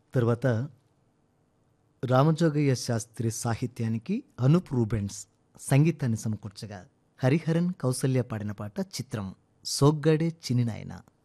తర్వాత రామజోగయ్య శాస్త్రి సాహిత్యానికి అనూప్ రూబెన్స్ సంగీతాన్ని సమకూర్చగా హరిహరన్ కౌసల్య పాడిన పాట చిత్రం సోగ్గాడే చిన్ని నాయన.